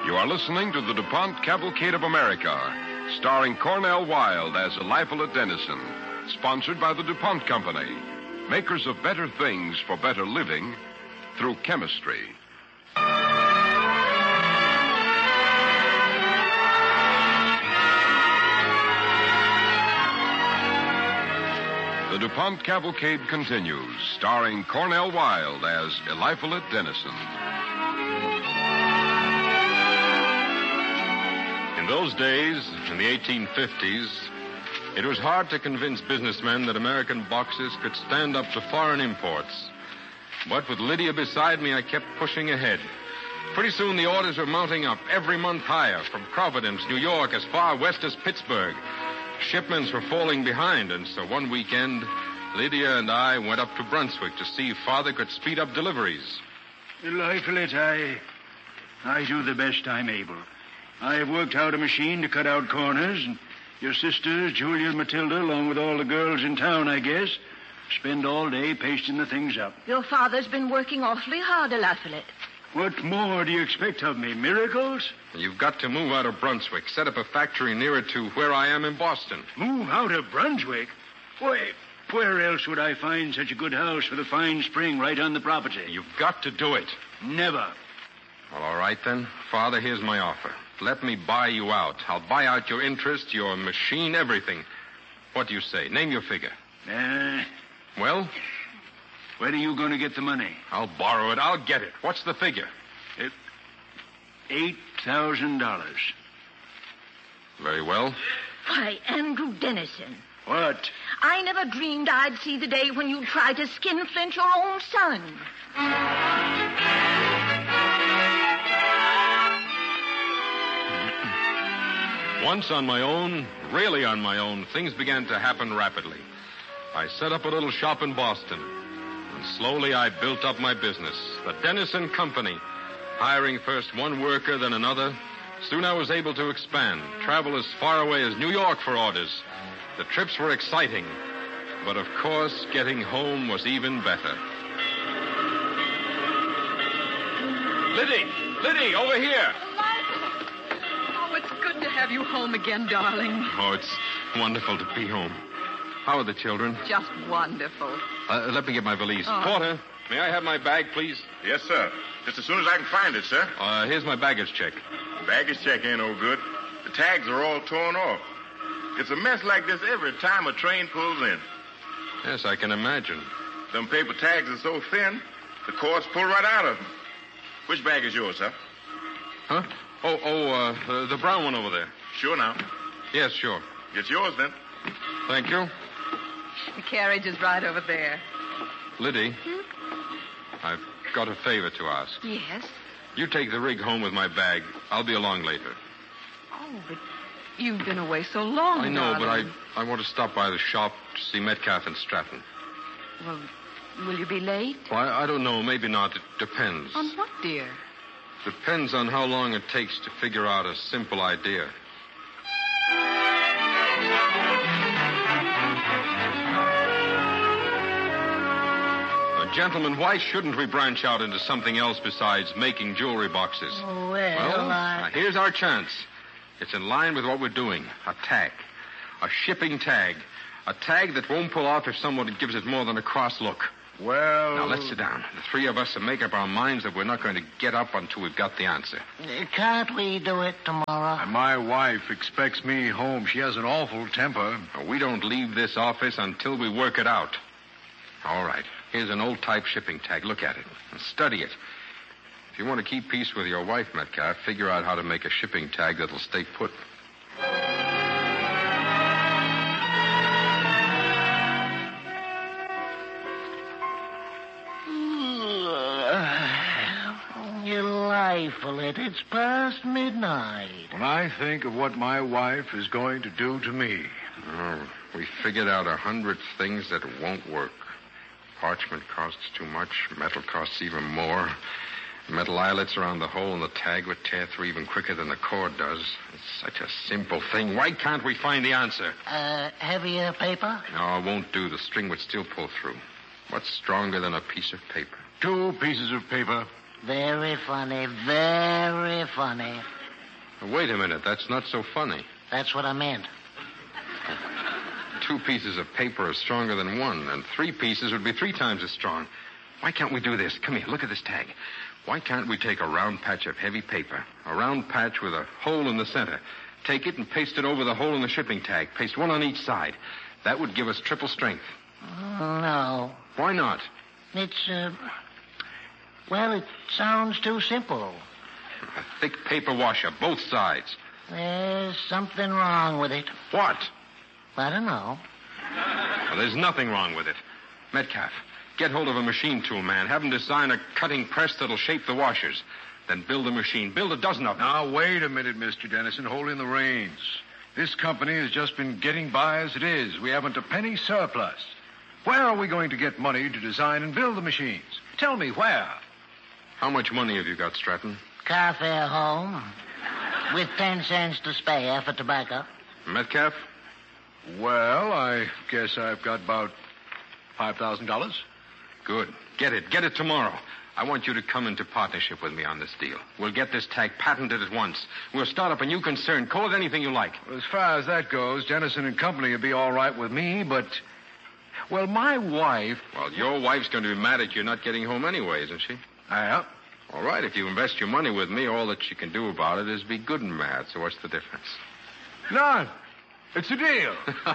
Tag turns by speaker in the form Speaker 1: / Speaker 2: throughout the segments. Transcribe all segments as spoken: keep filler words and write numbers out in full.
Speaker 1: You are listening to the DuPont Cavalcade of America, starring Cornell Wilde as Eliphalet Dennison, sponsored by the DuPont Company, makers of better things for better living through chemistry. The DuPont Cavalcade continues, starring Cornell Wilde as Eliphalet Dennison.
Speaker 2: In those days, in the eighteen fifties, it was hard to convince businessmen that American boxes could stand up to foreign imports. But with Lydia beside me, I kept pushing ahead. Pretty soon the orders were mounting up, every month higher, from Providence, New York, as far west as Pittsburgh. Shipments were falling behind, and so one weekend, Lydia and I went up to Brunswick to see if Father could speed up deliveries.
Speaker 3: Eliphalet, I... I do the best I'm able. I have worked out a machine to cut out corners, and your sisters, Julia and Matilda, along with all the girls in town, I guess, spend all day pasting the things up.
Speaker 4: Your father's been working awfully hard, Eliphalet.
Speaker 3: What more do you expect of me? Miracles?
Speaker 2: You've got to move out of Brunswick, set up a factory nearer to where I am in Boston.
Speaker 3: Move out of Brunswick? Why, where else would I find such a good house with a fine spring right on the property?
Speaker 2: You've got to do it.
Speaker 3: Never.
Speaker 2: Well, all right then. Father, here's my offer. Let me buy you out. I'll buy out your interest, your machine, everything. What do you say? Name your figure.
Speaker 3: Uh,
Speaker 2: well?
Speaker 3: Where are you going to get the money?
Speaker 2: I'll borrow it. I'll get it. What's the figure?
Speaker 3: It, Eight thousand dollars.
Speaker 2: Very well.
Speaker 4: Why, Andrew Dennison.
Speaker 3: What?
Speaker 4: I never dreamed I'd see the day when you'd try to skinflint your own son.
Speaker 2: Once on my own, really on my own, things began to happen rapidly. I set up a little shop in Boston, and slowly I built up my business, the Dennison Company, hiring first one worker, then another. Soon I was able to expand, travel as far away as New York for orders. The trips were exciting, but of course, getting home was even better. Liddy! Liddy, over here!
Speaker 5: Oh, it's good to have you home again, darling.
Speaker 2: Oh, it's wonderful to be home. How are the children?
Speaker 5: Just wonderful.
Speaker 2: Uh, let me get my valise.
Speaker 5: Oh.
Speaker 2: Porter, may I have my bag, please?
Speaker 6: Yes, sir. Just as soon as I can find it, sir.
Speaker 2: Uh, here's my baggage check.
Speaker 6: Baggage check ain't no good. The tags are all torn off. It's a mess like this every time a train pulls in.
Speaker 2: Yes, I can imagine.
Speaker 6: Them paper tags are so thin, the cords pull right out of them. Which bag is yours, sir?
Speaker 2: Huh? Oh, oh, uh, uh, the brown one over there.
Speaker 6: Sure now.
Speaker 2: Yes, sure.
Speaker 6: It's yours, then.
Speaker 2: Thank you.
Speaker 5: The carriage is right over there.
Speaker 2: Liddy, hmm? I've got a favor to ask.
Speaker 4: Yes?
Speaker 2: You take the rig home with my bag. I'll be along later.
Speaker 5: Oh, but you've been away so long,
Speaker 2: I know,
Speaker 5: darling.
Speaker 2: but I, I want to stop by the shop to see Metcalf and Stratton.
Speaker 5: Well, will you be late?
Speaker 2: Well, I, I don't know. Maybe not. It depends.
Speaker 5: On what, dear?
Speaker 2: Depends on how long it takes to figure out a simple idea. Gentlemen, why shouldn't we branch out into something else besides making jewelry boxes?
Speaker 4: Well,
Speaker 2: well
Speaker 4: I...
Speaker 2: now, here's our chance. It's in line with what we're doing. A tag. A shipping tag. A tag that won't pull off if someone gives it more than a cross look.
Speaker 3: Well...
Speaker 2: Now, let's sit down. The three of us will make up our minds that we're not going to get up until we've got the answer.
Speaker 7: Can't we do it tomorrow?
Speaker 8: My wife expects me home. She has an awful temper.
Speaker 2: We don't leave this office until we work it out. All right. Here's an old-type shipping tag. Look at it and study it. If you want to keep peace with your wife, Metcalf, figure out how to make a shipping tag that'll stay put.
Speaker 7: Eliphalet, it's past midnight.
Speaker 8: When I think of what my wife is going to do to me.
Speaker 2: Oh, we figured out a hundred things that won't work. Parchment costs too much. Metal costs even more. Metal eyelets around the hole in the tag would tear through even quicker than the cord does. It's such a simple thing. Why can't we find the answer?
Speaker 7: Uh, heavier paper?
Speaker 2: No, it won't do. The string would still pull through. What's stronger than a piece of paper?
Speaker 8: Two pieces of paper.
Speaker 7: Very funny, very funny.
Speaker 2: Wait a minute. That's not so funny.
Speaker 7: That's what I meant.
Speaker 2: Two pieces of paper are stronger than one, and three pieces would be three times as strong. Why can't we do this? Come here, look at this tag. Why can't we take a round patch of heavy paper, a round patch with a hole in the center, take it and paste it over the hole in the shipping tag, paste one on each side? That would give us triple strength.
Speaker 7: Oh, no.
Speaker 2: Why not?
Speaker 7: It's, uh... Well, it sounds too simple.
Speaker 2: A thick paper washer, both sides.
Speaker 7: There's something wrong with it.
Speaker 2: What?
Speaker 7: I don't know.
Speaker 2: Well, there's nothing wrong with it. Metcalf, get hold of a machine tool man. Have him design a cutting press that'll shape the washers. Then build a machine. Build a dozen of them.
Speaker 8: Now, wait a minute, Mister Dennison. Hold in the reins. This company has just been getting by as it is. We haven't a penny surplus. Where are we going to get money to design and build the machines? Tell me where.
Speaker 2: How much money have you got, Stratton?
Speaker 7: Car fare home with ten cents to spare for tobacco.
Speaker 2: Metcalf?
Speaker 8: Well, I guess I've got about five thousand dollars.
Speaker 2: Good. Get it. Get it tomorrow. I want you to come into partnership with me on this deal. We'll get this tag patented at once. We'll start up a new concern. Call it anything you like.
Speaker 8: Well, as far as that goes, Dennison and Company will be all right with me, but... Well, my wife...
Speaker 2: Well, your wife's going to be mad at you not getting home anyway, isn't she?
Speaker 8: Yeah.
Speaker 2: All right, if you invest your money with me, all that she can do about it is be good and mad. So what's the difference?
Speaker 8: None. It's a deal.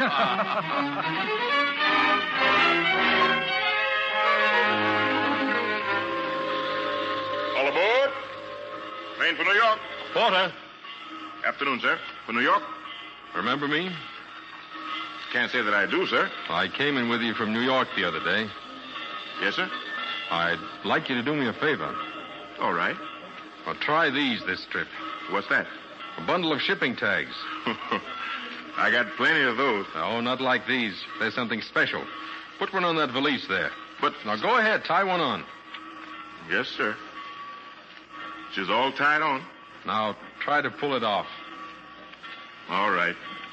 Speaker 6: All aboard. Train for New York.
Speaker 2: Porter.
Speaker 6: Afternoon, sir. For New York?
Speaker 2: Remember me?
Speaker 6: Can't say that I do, sir.
Speaker 2: I came in with you from New York the other day.
Speaker 6: Yes, sir?
Speaker 2: I'd like you to do me a favor.
Speaker 6: All right.
Speaker 2: Well, try these this trip.
Speaker 6: What's that?
Speaker 2: A bundle of shipping tags.
Speaker 6: I got plenty of those.
Speaker 2: Oh, not like these. There's something special. Put one on that valise there.
Speaker 6: But...
Speaker 2: Now, go ahead. Tie one on.
Speaker 6: Yes, sir. She's all tied on.
Speaker 2: Now, try to pull it off.
Speaker 6: All right.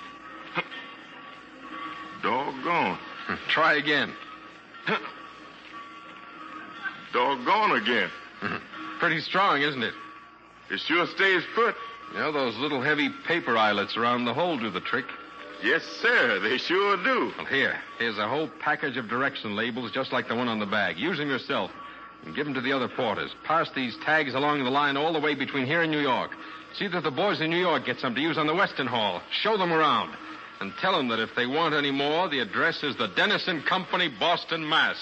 Speaker 6: Doggone.
Speaker 2: Try again.
Speaker 6: Doggone again.
Speaker 2: Pretty strong, isn't it?
Speaker 6: It sure stays put.
Speaker 2: You know, those little heavy paper eyelets around the hole do the trick.
Speaker 6: Yes, sir. They sure do.
Speaker 2: Well, here. Here's a whole package of direction labels just like the one on the bag. Use them yourself and give them to the other porters. Pass these tags along the line all the way between here and New York. See that the boys in New York get some to use on the Western Hall. Show them around. And tell them that if they want any more, the address is the Dennison Company, Boston, Mass.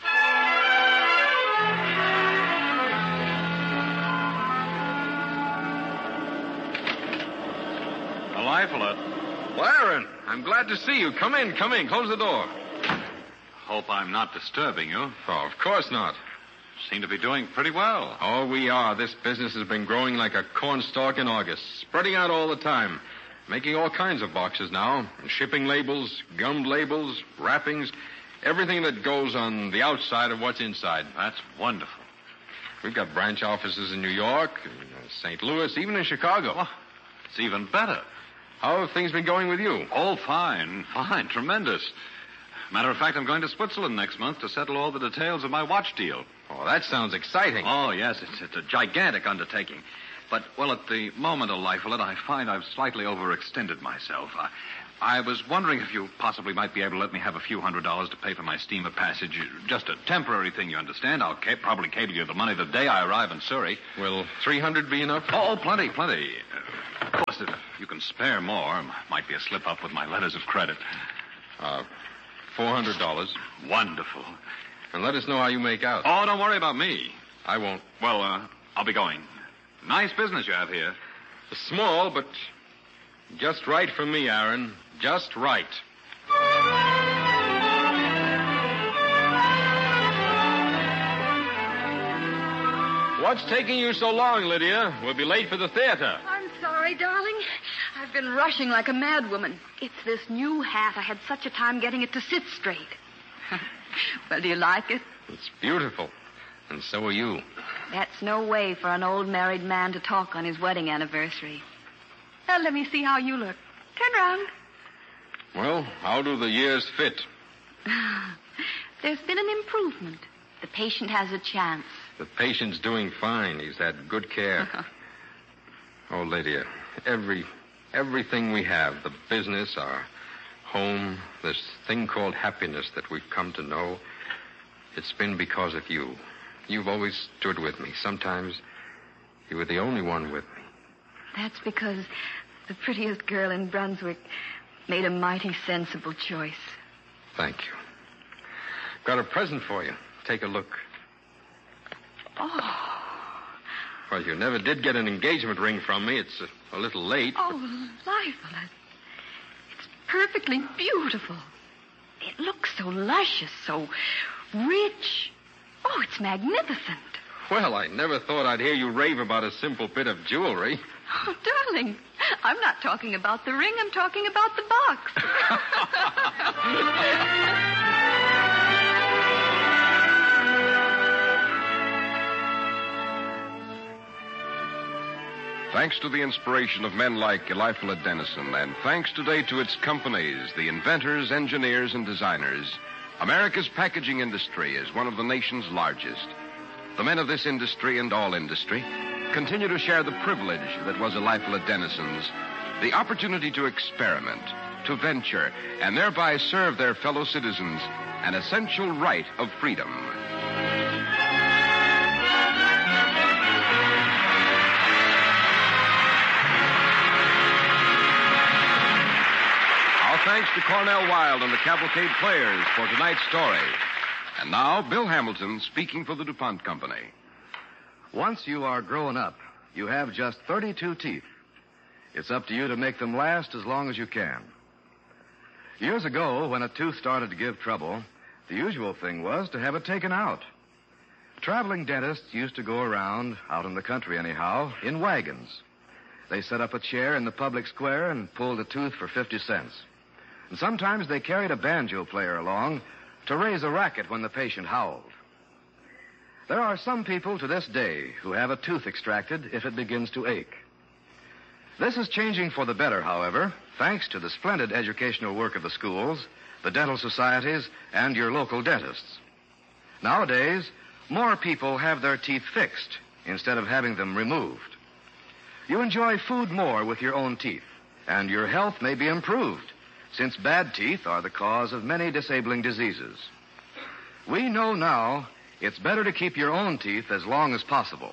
Speaker 9: A lifelet.
Speaker 2: Well, Aaron, I'm glad to see you. Come in, come in. Close the door.
Speaker 9: Hope I'm not disturbing you.
Speaker 2: Oh, of course not.
Speaker 9: Seem to be doing pretty well.
Speaker 2: Oh, we are. This business has been growing like a cornstalk in August, spreading out all the time. Making all kinds of boxes now. And shipping labels, gummed labels, wrappings, everything that goes on the outside of what's inside.
Speaker 9: That's wonderful.
Speaker 2: We've got branch offices in New York, Saint Louis, even in Chicago.
Speaker 9: Well, it's even better.
Speaker 2: How have things been going with you?
Speaker 9: Oh, fine, fine, tremendous. Matter of fact, I'm going to Switzerland next month to settle all the details of my watch deal.
Speaker 2: Oh, that sounds exciting.
Speaker 9: Oh, yes, it's, it's a gigantic undertaking. But, well, at the moment, Elifelet, I find I've slightly overextended myself. I, I was wondering if you possibly might be able to let me have a few hundred dollars to pay for my steamer passage. Just a temporary thing, you understand. I'll ca- probably cable you the money the day I arrive in Surrey.
Speaker 2: Will three hundred be enough?
Speaker 9: Oh, plenty, plenty. Uh, of course, if you can spare more, might be a slip-up with my letters of credit.
Speaker 2: Uh, four hundred dollars.
Speaker 9: Wonderful.
Speaker 2: And let us know how you make out.
Speaker 9: Oh, don't worry about me.
Speaker 2: I won't.
Speaker 9: Well, uh, I'll be going. Nice business you have here.
Speaker 2: Small, but just right for me, Aaron. Just right. What's taking you so long, Lydia? We'll be late for the theater.
Speaker 5: I'm sorry, darling. I've been rushing like a madwoman. It's this new hat. I had such a time getting it to sit straight. Well, do you like it?
Speaker 2: It's beautiful. And so are you.
Speaker 5: That's no way for an old married man to talk on his wedding anniversary. Now, let me see how you look. Turn round.
Speaker 2: Well, how do the years fit?
Speaker 5: There's been an improvement. The patient has a chance.
Speaker 2: The patient's doing fine. He's had good care. Oh, Lydia, every, everything we have, the business, our home, this thing called happiness that we've come to know, it's been because of you. You've always stood with me. Sometimes you were the only one with me.
Speaker 5: That's because the prettiest girl in Brunswick made a mighty sensible choice.
Speaker 2: Thank you. Got a present for you. Take a look.
Speaker 5: Oh.
Speaker 2: Well, you never did get an engagement ring from me. It's a, a little late.
Speaker 5: Oh, Liefeld. It's perfectly beautiful. It looks so luscious, so rich. Oh, it's magnificent.
Speaker 2: Well, I never thought I'd hear you rave about a simple bit of jewelry.
Speaker 5: Oh, darling, I'm not talking about the ring. I'm talking about the box.
Speaker 1: Thanks to the inspiration of men like Eliphalet Dennison, and thanks today to its companies, the inventors, engineers, and designers, America's packaging industry is one of the nation's largest. The men of this industry and all industry continue to share the privilege that was Eliphalet Dennison's, the opportunity to experiment, to venture, and thereby serve their fellow citizens an essential right of freedom. Thanks to Cornell Wilde and the Cavalcade Players for tonight's story. And now, Bill Hamilton speaking for the DuPont Company.
Speaker 10: Once you are grown up, you have just thirty-two teeth. It's up to you to make them last as long as you can. Years ago, when a tooth started to give trouble, the usual thing was to have it taken out. Traveling dentists used to go around, out in the country anyhow, in wagons. They set up a chair in the public square and pulled a tooth for fifty cents. And sometimes they carried a banjo player along to raise a racket when the patient howled. There are some people to this day who have a tooth extracted if it begins to ache. This is changing for the better, however, thanks to the splendid educational work of the schools, the dental societies, and your local dentists. Nowadays, more people have their teeth fixed instead of having them removed. You enjoy food more with your own teeth, and your health may be improved, since bad teeth are the cause of many disabling diseases. We know now it's better to keep your own teeth as long as possible.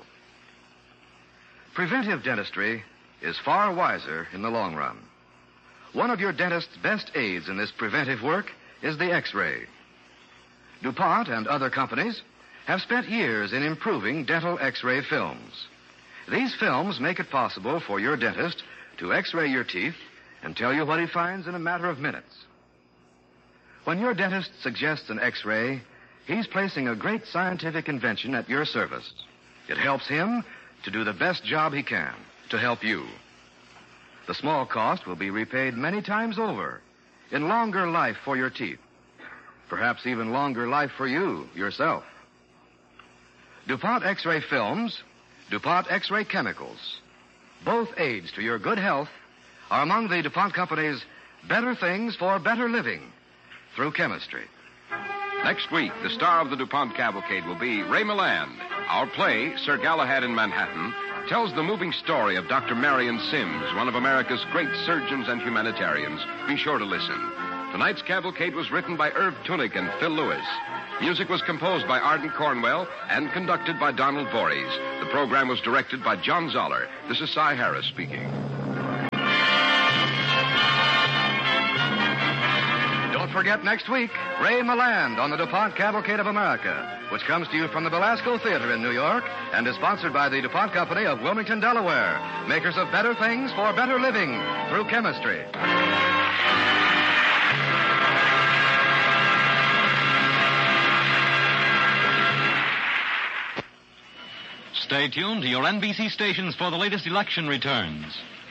Speaker 10: Preventive dentistry is far wiser in the long run. One of your dentist's best aids in this preventive work is the X-ray. DuPont and other companies have spent years in improving dental X-ray films. These films make it possible for your dentist to X-ray your teeth and tell you what he finds in a matter of minutes. When your dentist suggests an X-ray, he's placing a great scientific invention at your service. It helps him to do the best job he can to help you. The small cost will be repaid many times over in longer life for your teeth, perhaps even longer life for you yourself. DuPont X-ray films, DuPont X-ray chemicals, both aids to your good health, are among the DuPont Company's better things for better living through chemistry.
Speaker 1: Next week, the star of the DuPont Cavalcade will be Ray Milland. Our play, Sir Galahad in Manhattan, tells the moving story of Doctor Marion Sims, one of America's great surgeons and humanitarians. Be sure to listen. Tonight's Cavalcade was written by Irv Tunick and Phil Lewis. Music was composed by Arden Cornwell and conducted by Donald Voorhees. The program was directed by John Zoller. This is Cy Harris speaking.
Speaker 10: Don't forget next week, Ray Milland on the DuPont Cavalcade of America, which comes to you from the Belasco Theater in New York and is sponsored by the DuPont Company of Wilmington, Delaware, makers of better things for better living through chemistry.
Speaker 11: Stay tuned to your N B C stations for the latest election returns.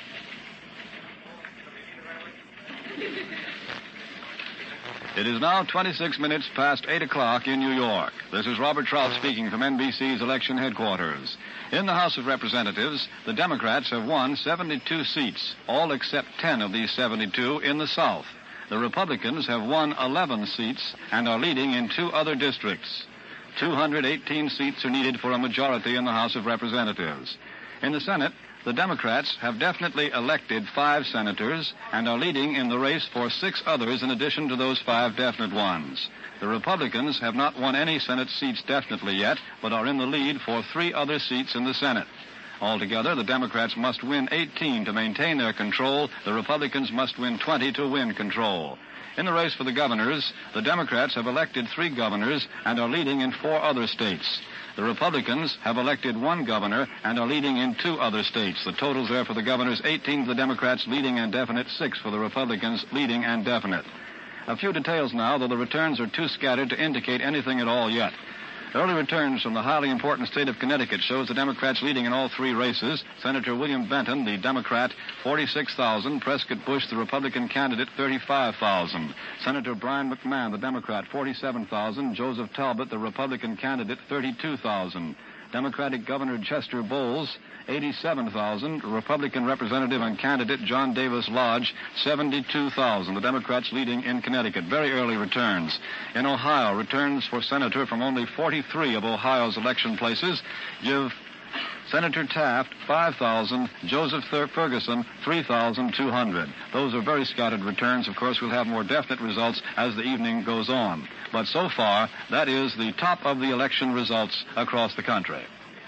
Speaker 12: It is now twenty-six minutes past eight o'clock in New York. This is Robert Trout speaking from N B C's election headquarters. In the House of Representatives, the Democrats have won seventy-two seats, all except ten of these seventy-two in the South. The Republicans have won eleven seats and are leading in two other districts. two hundred eighteen seats are needed for a majority in the House of Representatives. In the Senate, the Democrats have definitely elected five senators and are leading in the race for six others in addition to those five definite ones. The Republicans have not won any Senate seats definitely yet, but are in the lead for three other seats in the Senate. Altogether, the Democrats must win eighteen to maintain their control. The Republicans must win twenty to win control. In the race for the governors, the Democrats have elected three governors and are leading in four other states. The Republicans have elected one governor and are leading in two other states. The totals there for the governors, eighteen for the Democrats, leading and definite, six for the Republicans, leading and definite. A few details now, though the returns are too scattered to indicate anything at all yet. Early returns from the highly important state of Connecticut shows the Democrats leading in all three races. Senator William Benton, the Democrat, forty-six thousand. Prescott Bush, the Republican candidate, thirty-five thousand. Senator Brian McMahon, the Democrat, forty-seven thousand. Joseph Talbot, the Republican candidate, thirty-two thousand. Democratic Governor Chester Bowles, eighty-seven thousand. Republican Representative and candidate John Davis Lodge, seventy-two thousand. The Democrats leading in Connecticut. Very early returns. In Ohio, returns for Senator from only forty-three of Ohio's election places give Senator Taft, five thousand. Joseph Ferguson, three thousand two hundred. Those are very scattered returns. Of course, we'll have more definite results as the evening goes on. But so far, that is the top of the election results across the country.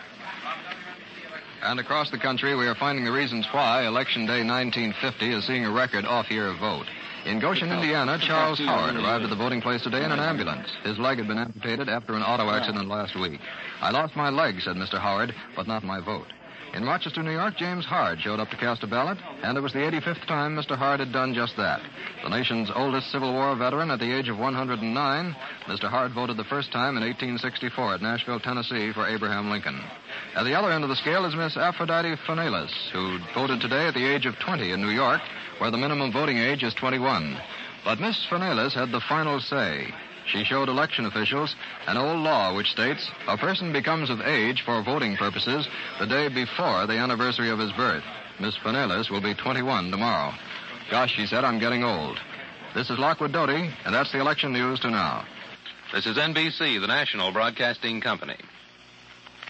Speaker 13: And across the country, we are finding the reasons why Election Day nineteen fifty is seeing a record off-year vote. In Goshen, Indiana, Charles Howard arrived at the voting place today in an ambulance. His leg had been amputated after an auto accident last week. "I lost my leg," said Mister Howard, "but not my vote." In Rochester, New York, James Hard showed up to cast a ballot, and it was the eighty-fifth time Mister Hard had done just that. The nation's oldest Civil War veteran at the age of one hundred nine, Mister Hard voted the first time in eighteen sixty-four at Nashville, Tennessee for Abraham Lincoln. At the other end of the scale is Miss Aphrodite Phanelis, who voted today at the age of twenty in New York, where the minimum voting age is twenty-one. But Miss Phanelis had the final say. She showed election officials an old law which states a person becomes of age for voting purposes the day before the anniversary of his birth. Miss Phanelis will be twenty-one tomorrow. "Gosh," she said, "I'm getting old." This is Lockwood Doty, and that's the election news to now.
Speaker 14: This is N B C, the national broadcasting company.